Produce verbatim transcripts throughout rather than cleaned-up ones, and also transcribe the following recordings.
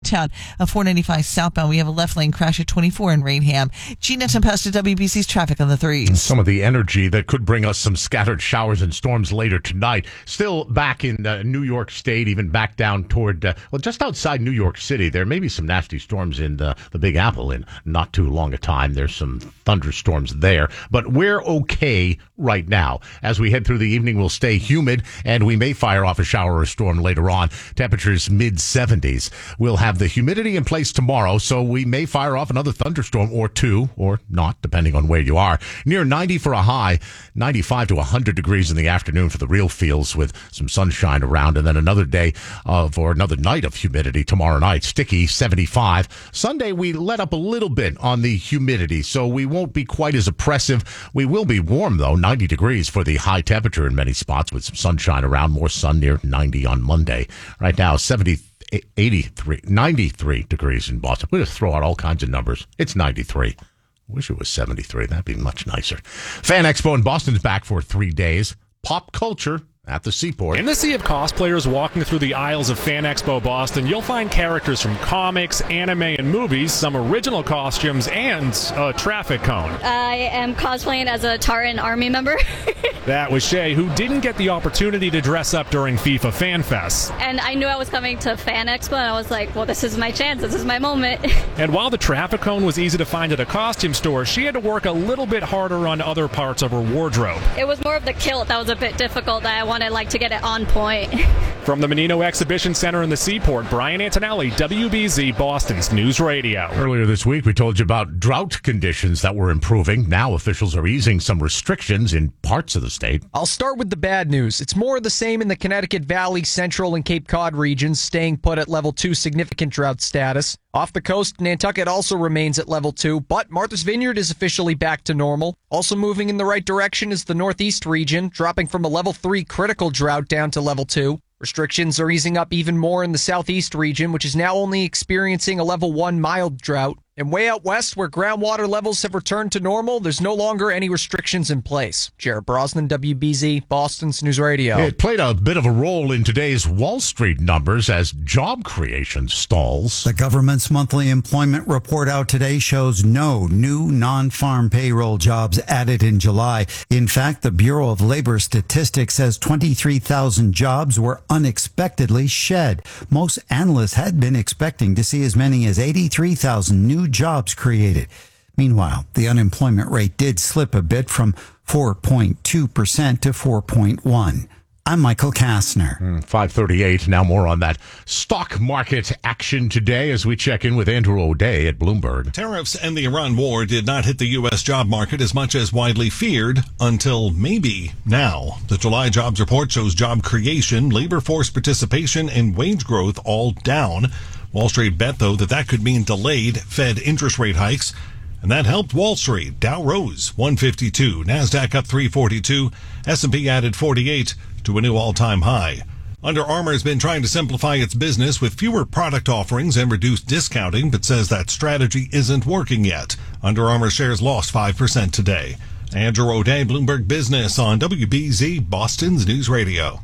Midtown, uh, four ninety-five southbound. We have a left lane crash at twenty-four in Rainham. Gina Tempesta, W B C's traffic on the threes. Some of the energy that could bring us some scattered showers and storms later tonight. Still back in uh, New York State, even back down toward, uh, well, just outside New York City. There may be some nasty storms in the, the Big Apple in not too long a time. There's some thunderstorms there, but we're okay right now. As we head through the evening, we'll stay humid, and we may fire off a shower or a storm later on. Temperatures mid seventies. We'll have the humidity in place tomorrow, so we may fire off another thunderstorm or two, or not, depending on where you are. Near ninety for a high, ninety-five to one hundred degrees in the afternoon for the real feels with some sunshine around, and then another day of, or another night of humidity tomorrow night. Sticky, seventy-five. Sunday, we let up a little bit on the humidity, so we won't be quite as oppressive. We will be warm, though, ninety degrees for the high temperature in many spots with some sunshine around, more sun near ninety on Monday. Right now, seventy, eighty-three, ninety-three degrees in Boston. We'll just throw out all kinds of numbers. It's ninety-three. Wish it was seventy-three. That'd be much nicer. Fan Expo in Boston's back for three days. Pop culture at the Seaport. In the sea of cosplayers walking through the aisles of Fan Expo Boston, you'll find characters from comics, anime, and movies, some original costumes, and a traffic cone. I am cosplaying as a Taran Army member. That was Shay, who didn't get the opportunity to dress up during FIFA Fan Fest. And I knew I was coming to Fan Expo, and I was like, well, this is my chance. This is my moment. And while the traffic cone was easy to find at a costume store, she had to work a little bit harder on other parts of her wardrobe. It was more of the kilt that was a bit difficult that I wanted like to get it on point. From the Menino Exhibition Center in the Seaport, Brian Antonelli, W B Z Boston's News Radio. Earlier this week, we told you about drought conditions that were improving. Now officials are easing some restrictions in parts of the state. I'll start with the bad news. It's more of the same in the Connecticut Valley, Central, and Cape Cod regions, staying put at level two significant drought status. Off the coast, Nantucket also remains at level two, but Martha's Vineyard is officially back to normal. Also moving in the right direction is the Northeast region, dropping from a level three critical drought down to level two. Restrictions are easing up even more in the Southeast region, which is now only experiencing a level one mild drought. And way out west, where groundwater levels have returned to normal, there's no longer any restrictions in place. Jared Brosnan, W B Z, Boston's News Radio. It played a bit of a role in today's Wall Street numbers as job creation stalls. The government's monthly employment report out today shows no new non-farm payroll jobs added in July. In fact, the Bureau of Labor Statistics says twenty-three thousand jobs were unexpectedly shed. Most analysts had been expecting to see as many as eighty-three thousand new jobs created. Meanwhile, the unemployment rate did slip a bit from four point two percent to four point one. I'm Michael Kastner. five thirty-eight. Now more on that stock market action today as we check in with Andrew O'Day at Bloomberg. Tariffs and the Iran war did not hit the U S job market as much as widely feared until maybe now. The July jobs report shows job creation, labor force participation, and wage growth all down. Wall Street bet, though, that that could mean delayed Fed interest rate hikes, and that helped Wall Street. Dow rose one fifty-two, NASDAQ up three forty-two, S and P added forty-eight to a new all-time high. Under Armour has been trying to simplify its business with fewer product offerings and reduced discounting, but says that strategy isn't working yet. Under Armour shares lost five percent today. Andrew O'Day, Bloomberg Business on W B Z, Boston's News Radio.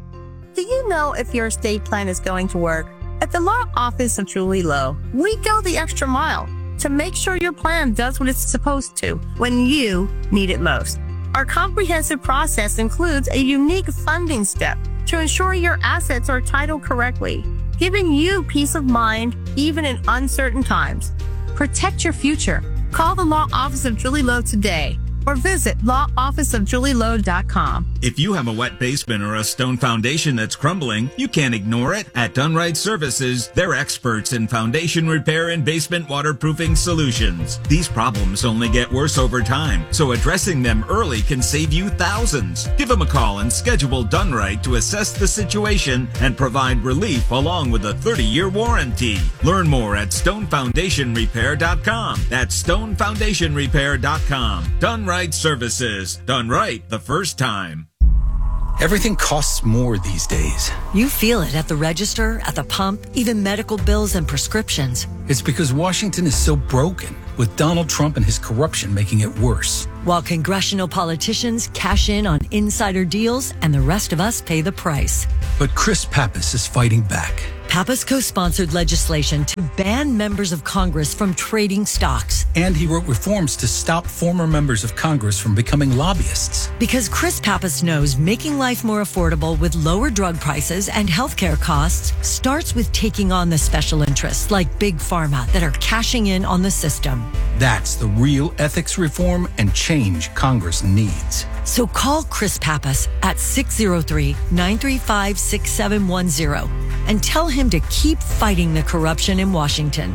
Do you know if your estate plan is going to work? At the law office of Julie Lowe, we go the extra mile to make sure your plan does what it's supposed to when you need it most. Our comprehensive process includes a unique funding step to ensure your assets are titled correctly, giving you peace of mind even in uncertain times. Protect your future. Call the law office of Julie Lowe today or visit law office of julie lowe dot com. If you have a wet basement or a stone foundation that's crumbling, you can't ignore it. At Dunright Services, they're experts in foundation repair and basement waterproofing solutions. These problems only get worse over time, so addressing them early can save you thousands. Give them a call and schedule Dunright to assess the situation and provide relief along with a thirty-year warranty. Learn more at stone foundation repair dot com. That's stone foundation repair dot com. Dunright Services. Done right the first time. Everything costs more these days. You feel it at the register, at the pump, even medical bills and prescriptions. It's because Washington is so broken, with Donald Trump and his corruption making it worse. While congressional politicians cash in on insider deals and the rest of us pay the price. But Chris Pappas is fighting back. Pappas co-sponsored legislation to ban members of Congress from trading stocks. And he wrote reforms to stop former members of Congress from becoming lobbyists. Because Chris Pappas knows making life more affordable with lower drug prices and healthcare costs starts with taking on the special interests like Big Pharma that are cashing in on the system. That's the real ethics reform and change Congress needs. So call Chris Pappas at six oh three, nine three five, six seven one zero and tell him to keep fighting the corruption in Washington.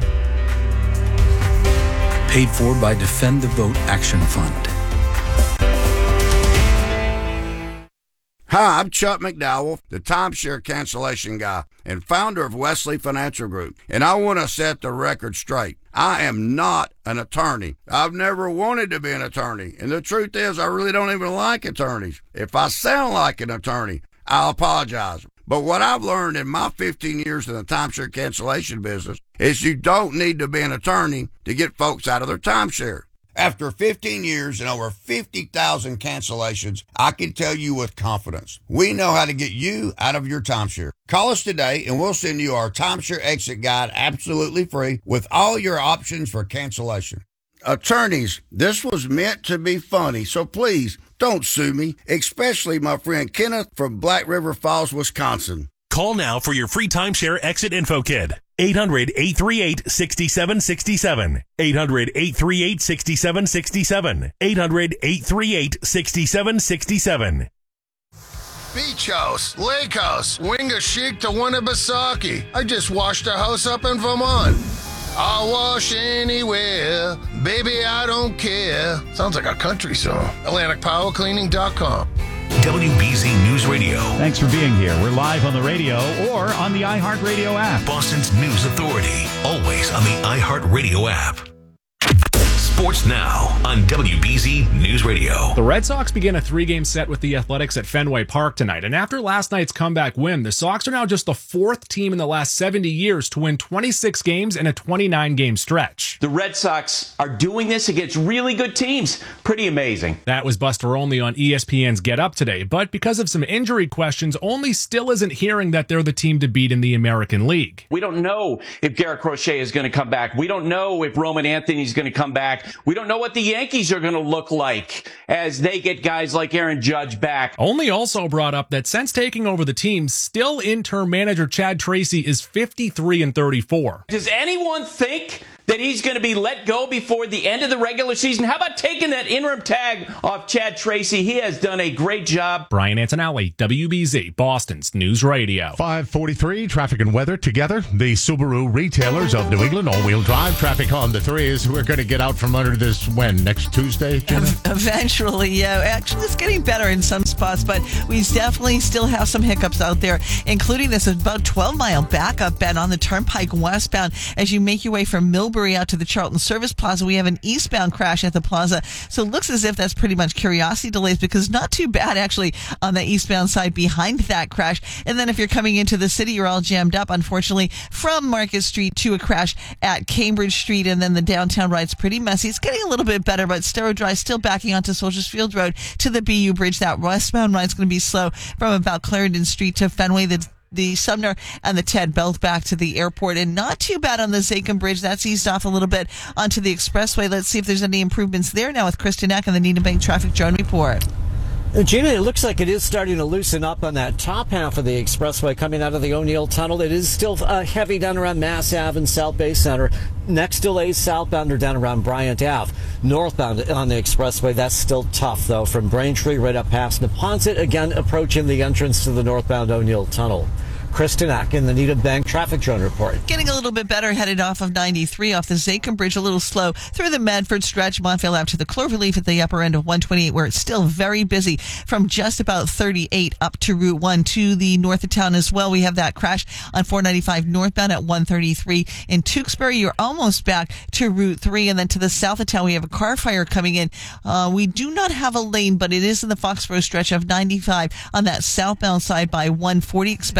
Paid for by Defend the Vote Action Fund. Hi, I'm Chuck McDowell, the timeshare cancellation guy and founder of Wesley Financial Group, and I want to set the record straight. I am not an attorney. I've never wanted to be an attorney, and the truth is I really don't even like attorneys. If I sound like an attorney, I'll apologize. But what I've learned in my fifteen years in the timeshare cancellation business is you don't need to be an attorney to get folks out of their timeshare. After fifteen years and over fifty thousand cancellations, I can tell you with confidence, we know how to get you out of your timeshare. Call us today and we'll send you our timeshare exit guide absolutely free with all your options for cancellation. Attorneys, this was meant to be funny, so please don't sue me, especially my friend Kenneth from Black River Falls, Wisconsin. Call now for your free timeshare exit info kit. eight hundred, eight three eight, six seven six seven. eight hundred, eight three eight, six seven six seven. eight hundred, eight three eight, six seven six seven. Beach House, Lake House, Winga Chic to Winnipesaukee. I just washed a house up in Vermont. I'll wash anywhere, baby, I don't care. Sounds like a country song. Atlantic Power Cleaning dot com. W B Z News Radio. Thanks for being here. We're live on the radio or on the iHeartRadio app. Boston's News Authority. Always on the iHeartRadio app. Sports now on W B Z News Radio. The Red Sox begin a three-game set with the Athletics at Fenway Park tonight. And after last night's comeback win, the Sox are now just the fourth team in the last seventy years to win twenty-six games in a twenty-nine game stretch. The Red Sox are doing this against really good teams. Pretty amazing. That was Buster Olney on E S P N's Get Up today. But because of some injury questions, Olney still isn't hearing that they're the team to beat in the American League. We don't know if Garrett Crochet is going to come back. We don't know if Roman Anthony is going to come back. We don't know what the Yankees are going to look like as they get guys like Aaron Judge back. Olney also brought up that since taking over the team, still interim manager Chad Tracy is fifty-three and thirty-four. Does anyone think that he's going to be let go before the end of the regular season? How about taking that interim tag off Chad Tracy? He has done a great job. Brian Antonelli, W B Z, Boston's News Radio. five forty-three, traffic and weather together. The Subaru retailers of New England, all-wheel drive traffic on the threes. We're going to get out from under this when? Next Tuesday, Gina? Eventually, yeah. Actually, it's getting better in some spots, but we definitely still have some hiccups out there, including this about twelve-mile backup, Ben, on the Turnpike westbound as you make your way from Millbury out to the Charlton Service Plaza. We have an eastbound crash at the plaza, so it looks as if that's pretty much curiosity delays, because not too bad actually on the eastbound side behind that crash. And then if you're coming into the city, you're all jammed up, unfortunately, from Market Street to a crash at Cambridge Street, and then the downtown ride's pretty messy. It's getting a little bit better, but Stero Drive still backing onto Soldiers Field Road to the B U Bridge. That westbound ride's going to be slow from about Clarendon Street to Fenway. The the Sumner and the Ted Belt back to the airport, and not too bad on the Zachem Bridge. That's eased off a little bit onto the expressway. Let's see if there's any improvements there now with Kristen Eck and the Needham Bank Traffic Drone Report. Gina, it looks like it is starting to loosen up on that top half of the expressway coming out of the O'Neill Tunnel. It is still uh, heavy down around Mass Ave and South Bay Center. Next delays southbound are down around Bryant Ave. Northbound on the expressway, that's still tough, though, from Braintree right up past Neponset, again approaching the entrance to the northbound O'Neill Tunnel. Kristen Ack in the Needham Bank Traffic Drone Report. Getting a little bit better headed off of ninety-three off the Zachem Bridge, a little slow through the Medford stretch, Montvale out to the Cloverleaf at the upper end of one twenty-eight, where it's still very busy from just about thirty-eight up to Route one to the north of town as well. We have that crash on four ninety-five northbound at one thirty-three. In Tewksbury, you're almost back to Route three, and then to the south of town, we have a car fire coming in. Uh, we do not have a lane, but it is in the Foxborough stretch of ninety-five on that southbound side by one forty. Expect delays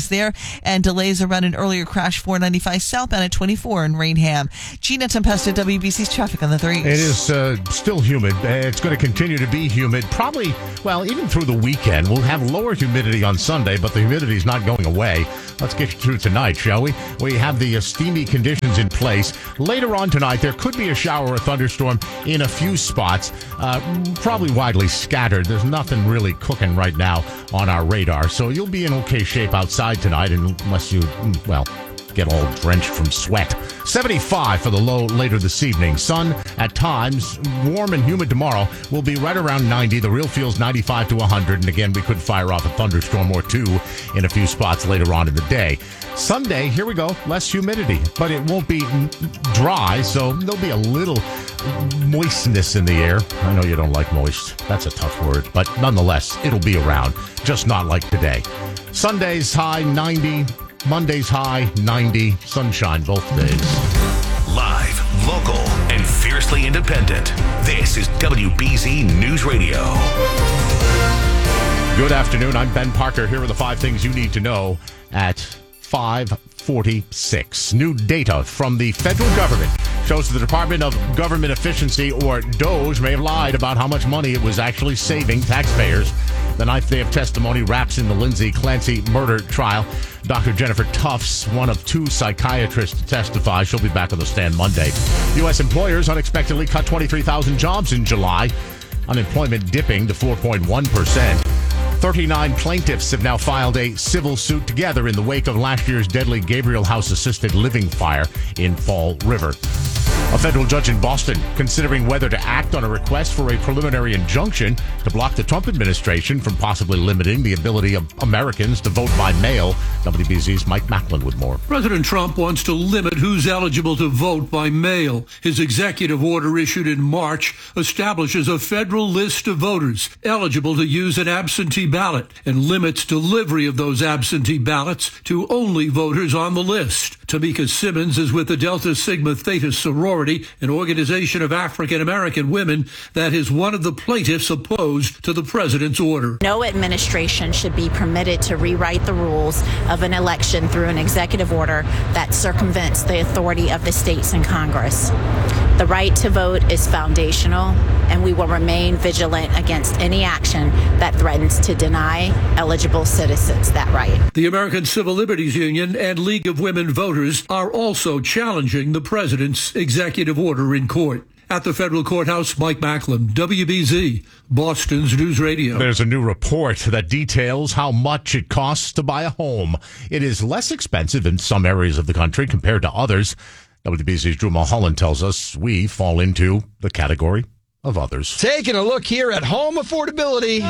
there, and delays around an earlier crash four ninety-five southbound at twenty-four in Rainham. Gina Tempesta, W B C's traffic on the threes. It is uh, still humid. It's going to continue to be humid. Probably, well, even through the weekend. We'll have lower humidity on Sunday, but the humidity is not going away. Let's get through tonight, shall we? We have the uh, steamy conditions in place. Later on tonight, there could be a shower or thunderstorm in a few spots, uh, probably widely scattered. There's nothing really cooking right now on our radar, so you'll be in okay shape outside tonight unless you, well, get all drenched from sweat. seventy-five for the low later this evening. Sun at times, warm and humid tomorrow, will be right around ninety. The real feels ninety-five to one hundred. And again, we could fire off a thunderstorm or two in a few spots later on in the day. Sunday, here we go, less humidity, but it won't be dry, so there'll be a little moistness in the air. I know you don't like moist. That's a tough word, but nonetheless, it'll be around, just not like today. Sunday's high ninety. Monday's high ninety, sunshine both days. Live, local, and fiercely independent. This is W B Z News Radio. Good afternoon. I'm Ben Parker. Here are the five things you need to know at five forty-six. New data from the federal government shows the Department of Government Efficiency, or DOGE, may have lied about how much money it was actually saving taxpayers. The ninth day of testimony wraps in the Lindsay Clancy murder trial. Doctor Jennifer Tufts, one of two psychiatrists to testify. She'll be back on the stand Monday. U S employers unexpectedly cut twenty-three thousand jobs in July. Unemployment dipping to four point one percent. thirty-nine plaintiffs have now filed a civil suit together in the wake of last year's deadly Gabriel House assisted living fire in Fall River. A federal judge in Boston considering whether to act on a request for a preliminary injunction to block the Trump administration from possibly limiting the ability of Americans to vote by mail. W B Z's Mike Macklin with more. President Trump wants to limit who's eligible to vote by mail. His executive order issued in March establishes a federal list of voters eligible to use an absentee ballot and limits delivery of those absentee ballots to only voters on the list. Tamika Simmons is with the Delta Sigma Theta sorority, an organization of African American women that is one of the plaintiffs opposed to the president's order. No administration should be permitted to rewrite the rules of an election through an executive order that circumvents the authority of the states and Congress. The right to vote is foundational, and we will remain vigilant against any action that threatens to deny eligible citizens that right. The American Civil Liberties Union and League of Women Voters are also challenging the president's executive order in court. At the federal courthouse, Mike Macklin, W B Z, Boston's News Radio. There's a new report that details how much it costs to buy a home. It is less expensive in some areas of the country compared to others. W B Z's Drew Mulholland tells us we fall into the category of others. Taking a look here at home affordability.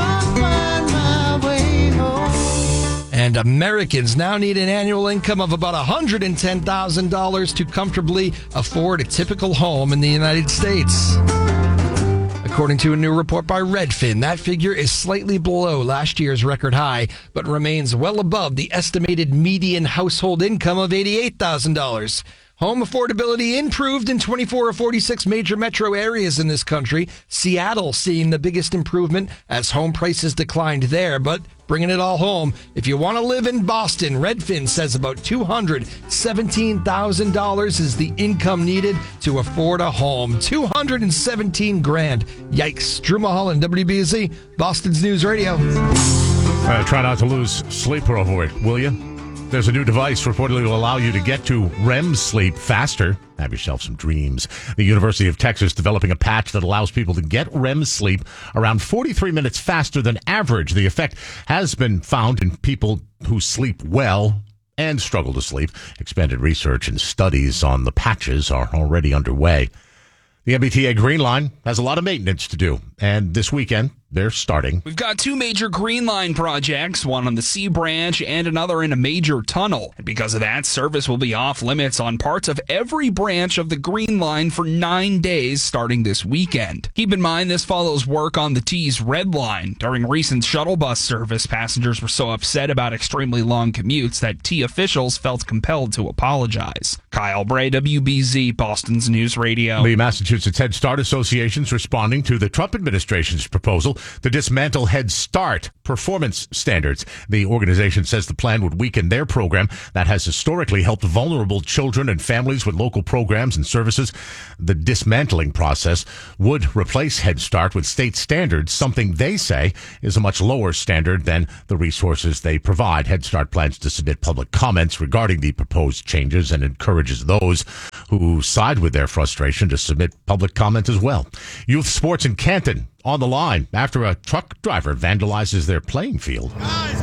And Americans now need an annual income of about one hundred ten thousand dollars to comfortably afford a typical home in the United States. According to a new report by Redfin, that figure is slightly below last year's record high, but remains well above the estimated median household income of eighty-eight thousand dollars. Home affordability improved in twenty-four of forty-six major metro areas in this country. Seattle seeing the biggest improvement as home prices declined there, but bringing it all home. If you want to live in Boston, Redfin says about two hundred seventeen thousand dollars is the income needed to afford a home. two hundred seventeen grand. Yikes. Drew Mulholland, W B Z, Boston's News Radio. Uh, try not to lose sleep over it, will you? There's a new device reportedly will allow you to get to R E M sleep faster. Have yourself some dreams. The University of Texas developing a patch that allows people to get R E M sleep around forty-three minutes faster than average. The effect has been found in people who sleep well and struggle to sleep. Expanded research and studies on the patches are already underway. The M B T A Green Line has a lot of maintenance to do, and this weekend they're starting. We've got two major Green Line projects, one on the C branch and another in a major tunnel. And because of that, service will be off limits on parts of every branch of the Green Line for nine days starting this weekend. Keep in mind, this follows work on the T's Red Line. During recent shuttle bus service, passengers were so upset about extremely long commutes that T officials felt compelled to apologize. Kyle Bray, W B Z, Boston's News Radio. The Massachusetts Head Start Association is responding to the Trump administration's proposal to dismantle Head Start performance standards. The organization says the plan would weaken their program that has historically helped vulnerable children and families with local programs and services. The dismantling process would replace Head Start with state standards, something they say is a much lower standard than the resources they provide. Head Start plans to submit public comments regarding the proposed changes and encourages those who side with their frustration to submit public comment as well. Youth sports in Canton on the line after a truck driver vandalizes their playing field.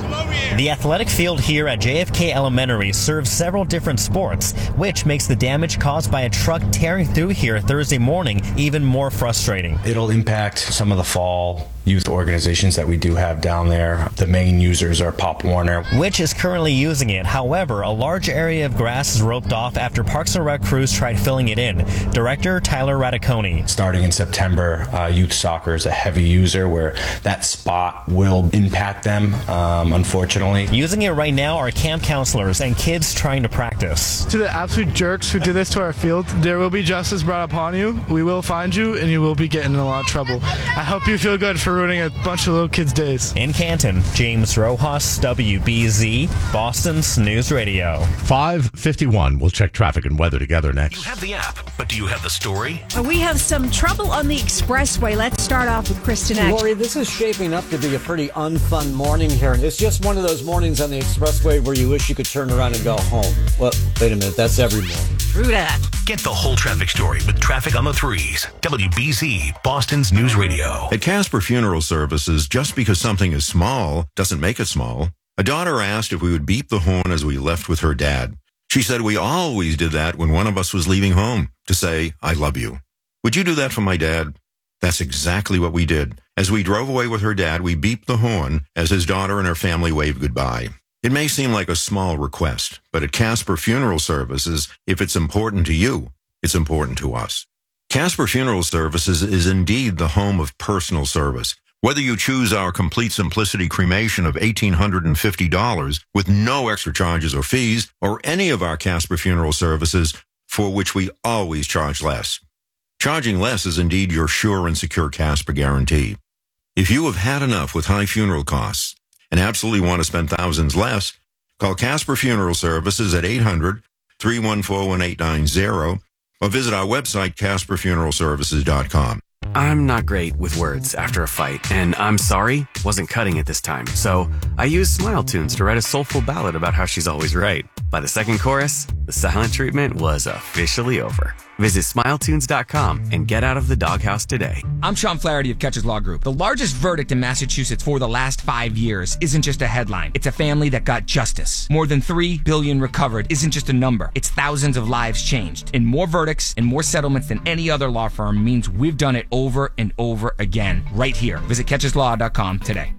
The athletic field here at J F K Elementary serves several different sports, which makes the damage caused by a truck tearing through here Thursday morning even more frustrating. It'll impact some of the fall youth organizations that we do have down there. The main users are Pop Warner, which is currently using it. However, a large area of grass is roped off after Parks and Rec crews tried filling it in. Director Tyler Radiconi. Starting in September, uh, youth soccer is a heavy user where that spot will impact them, um, unfortunately. Using it right now are camp counselors and kids trying to practice. To the absolute jerks who did this to our field, there will be justice brought upon you. We will find you, and you will be getting in a lot of trouble. I hope you feel good for ruining a bunch of little kids' days. In Canton, James Rojas, W B Z, Boston's News Radio. five fifty-one. We'll check traffic and weather together next. You have the app, but do you have the story? We have some trouble on the expressway. Let's start off with Kristen Ash. Lori, this is shaping up to be a pretty unfun morning here. It's just one of those mornings on the expressway where you wish you could turn around and go home. Well, wait a minute. That's every morning. True that. Get the whole traffic story with Traffic on the Threes. W B Z, Boston's News Radio. At Casper Funeral Services, just because something is small doesn't make it small. A daughter asked if we would beep the horn as we left with her dad. She said we always did that when one of us was leaving home, to say, I love you. Would you do that for my dad? That's exactly what we did. As we drove away with her dad, we beeped the horn as his daughter and her family waved goodbye. It may seem like a small request, but at Casper Funeral Services, if it's important to you, it's important to us. Casper Funeral Services is indeed the home of personal service. Whether you choose our Complete Simplicity cremation of one thousand eight hundred fifty dollars with no extra charges or fees, or any of our Casper Funeral Services for which we always charge less. Charging less is indeed your sure and secure Casper guarantee. If you have had enough with high funeral costs and absolutely want to spend thousands less, call Casper Funeral Services at eight hundred, three one four, one eight nine zero or visit our website, casper funeral services dot com. I'm not great with words after a fight, and I'm sorry wasn't cutting it this time. So I used Smile Tunes to write a soulful ballad about how she's always right. By the second chorus, the silent treatment was officially over. Visit smile tunes dot com and get out of the doghouse today. I'm Sean Flaherty of Catches Law Group. The largest verdict in Massachusetts for the last five years isn't just a headline. It's a family that got justice. More than three billion dollars recovered isn't just a number. It's thousands of lives changed. And more verdicts and more settlements than any other law firm means we've done it over and over again right here. Visit catches law dot com today.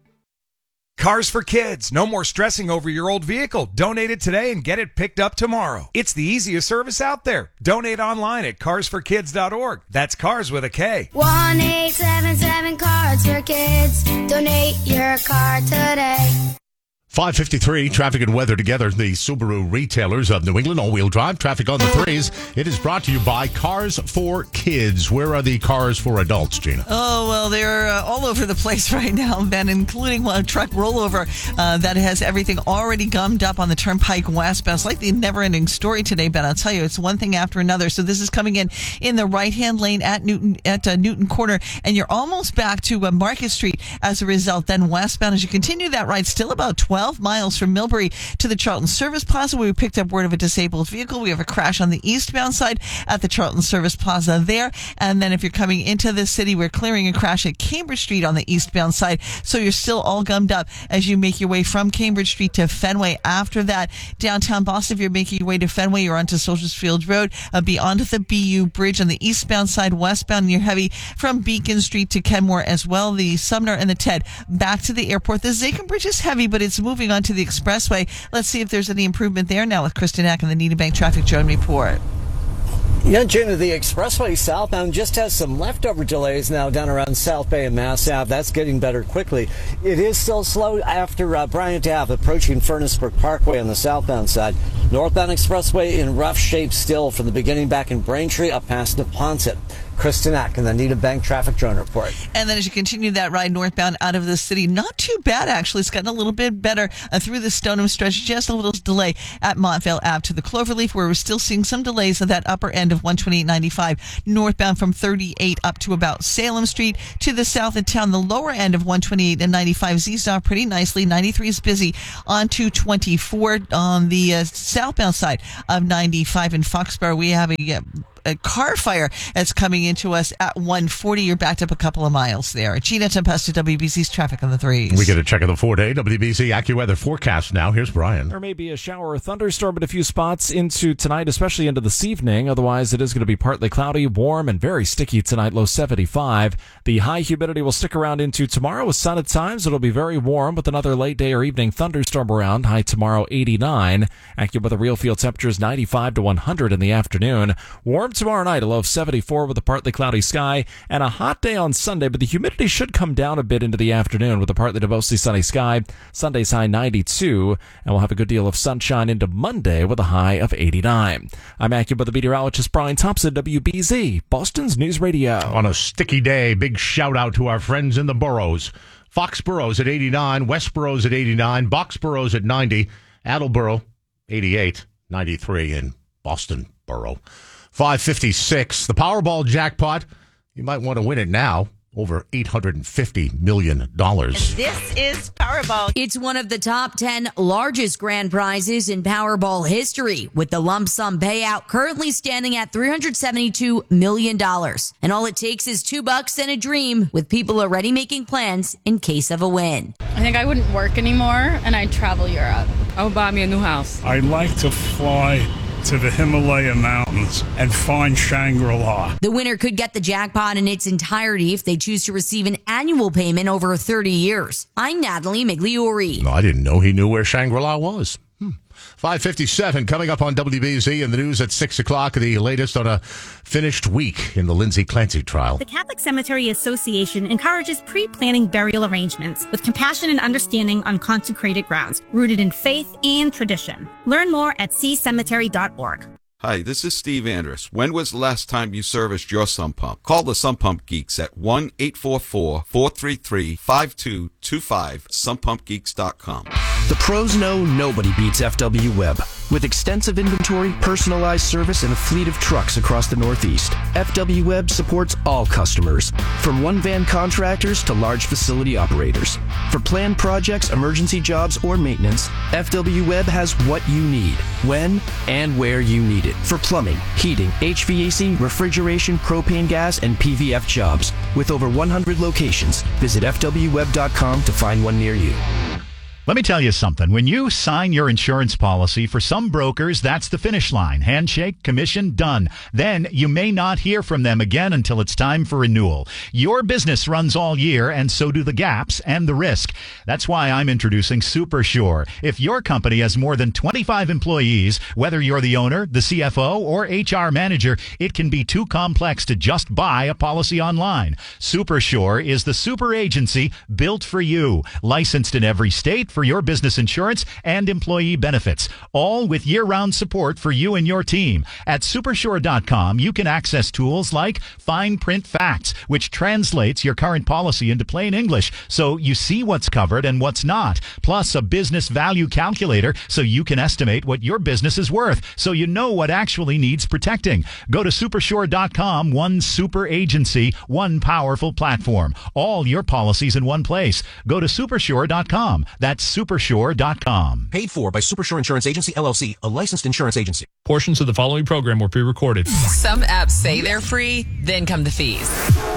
Cars for Kids. No more stressing over your old vehicle. Donate it today and get it picked up tomorrow. It's the easiest service out there. Donate online at cars for kids dot org. That's cars with a K. one eight seven seven Cars for Kids. Donate your car today. five fifty-three, traffic and weather together. The Subaru retailers of New England, all-wheel drive, traffic on the threes. It is brought to you by Cars for Kids. Where are the cars for adults, Gina? Oh, well, they're uh, all over the place right now, Ben, including one truck rollover uh, that has everything already gummed up on the Turnpike westbound. It's like the never-ending story today, Ben. I'll tell you, it's one thing after another. So this is coming in in the right-hand lane at Newton at uh, Newton Corner, and you're almost back to uh, Market Street as a result. Then westbound, as you continue that ride, still about twelve miles from Millbury to the Charlton Service Plaza. We picked up word of a disabled vehicle. We have a crash on the eastbound side at the Charlton Service Plaza there. And then if you're coming into the city, we're clearing a crash at Cambridge Street on the eastbound side. So you're still all gummed up as you make your way from Cambridge Street to Fenway. After that, downtown Boston, if you're making your way to Fenway, you're onto Soldiers Field Road, uh, be onto the B U Bridge on the eastbound side. Westbound, you're heavy from Beacon Street to Kenmore as well. The Sumner and the Ted back to the airport. The Zachem Bridge is heavy, but it's moving onto the expressway. Let's see if there's any improvement there now with Kristen Eck and the Needham Bank Traffic Drone Report. Yeah, Gina, the expressway southbound just has some leftover delays now down around South Bay and Mass Ave. That's getting better quickly. It is still slow after uh, Bryant Ave approaching Furnace Brook Parkway on the southbound side. Northbound Expressway in rough shape still from the beginning back in Braintree up past Neponset. Kristen Ack and the Needham Bank traffic drone report. And then as you continue that ride northbound out of the city, not too bad actually. It's gotten a little bit better uh, through the Stoneham stretch. Just a little delay at Montvale Ave to the Cloverleaf, where we're still seeing some delays at that upper end of one twenty-eight ninety-five northbound from thirty-eight up to about Salem Street to the south of town. The lower end of one twenty-eight and ninety-five eased off pretty nicely. ninety-three is busy on two twenty-four on the uh, southbound side of ninety-five in Foxborough. We have a uh, a car fire that's coming into us at one forty. You're backed up a couple of miles there. Gina Tempesta, W B C's traffic on the threes. We get a check of the four-day W B C AccuWeather forecast now. Here's Brian. There may be a shower or thunderstorm at a few spots into tonight, especially into this evening. Otherwise, it is going to be partly cloudy, warm, and very sticky tonight, low seventy-five. The high humidity will stick around into tomorrow with sun at times. It'll be very warm with another late day or evening thunderstorm around. High tomorrow, eighty-nine. AccuWeather real field temperatures ninety-five to one hundred in the afternoon. Warm tomorrow night, a low of seventy-four with a partly cloudy sky, and a hot day on Sunday, but the humidity should come down a bit into the afternoon with a partly to mostly sunny sky. Sunday's high ninety-two, and we'll have a good deal of sunshine into Monday with a high of eighty-nine. I'm AccuWeather meteorologist Brian Thompson, W B Z, Boston's News Radio. On a sticky day, big shout out to our friends in the boroughs. Foxborough's at eighty-nine, Westborough's at eighty-nine, Boxborough's at ninety, Attleboro eighty-eight, ninety-three in Boston Borough. five fifty-six. The Powerball jackpot, you might want to win it now. Over eight hundred fifty million dollars. This is Powerball. It's one of the top ten largest grand prizes in Powerball history, with the lump sum payout currently standing at three hundred seventy-two million dollars. And all it takes is two bucks and a dream, with people already making plans in case of a win. I think I wouldn't work anymore, and I'd travel Europe. I would buy me a new house. I'd like to fly to the Himalaya Mountains and find Shangri-La. The winner could get the jackpot in its entirety if they choose to receive an annual payment over thirty years. I'm Natalie Migliori. No, I didn't know he knew where Shangri-La was. Hmm. five fifty-seven coming up on W B Z in the news at six o'clock. The latest on a finished week in the Lindsay Clancy trial. The Catholic Cemetery Association encourages pre-planning burial arrangements with compassion and understanding on consecrated grounds, rooted in faith and tradition. Learn more at c cemetery dot org. Hi, this is Steve Andrus. When was the last time you serviced your sump pump? Call the Sump Pump Geeks at one eight four four, four three three, five two two five, sump pump geeks dot com. The pros know nobody beats F W Web. With extensive inventory, personalized service, and a fleet of trucks across the Northeast, F W Web supports all customers, from one-van contractors to large facility operators. For planned projects, emergency jobs, or maintenance, F W Web has what you need, when and where you need it. For plumbing, heating, H V A C, refrigeration, propane gas, and P V F jobs. With over one hundred locations, visit f w web dot com to find one near you. Let me tell you something. When you sign your insurance policy, for some brokers, that's the finish line. Handshake, commission, done. Then you may not hear from them again until it's time for renewal. Your business runs all year, and so do the gaps and the risk. That's why I'm introducing SuperSure. If your company has more than twenty-five employees, whether you're the owner, the C F O, or H R manager, it can be too complex to just buy a policy online. SuperSure is the super agency built for you, licensed in every state for your business insurance and employee benefits, all with year-round support for you and your team. At supersure dot com, you can access tools like Fine Print Facts, which translates your current policy into plain English so you see what's covered and what's not, plus a business value calculator so you can estimate what your business is worth so you know what actually needs protecting. Go to supersure dot com, one super agency, one powerful platform. All your policies in one place. Go to supersure dot com. That's supersure dot com. Paid for by Supersure Insurance Agency, L L C, a licensed insurance agency. Portions of the following program were pre-recorded. Some apps say they're free, then come the fees.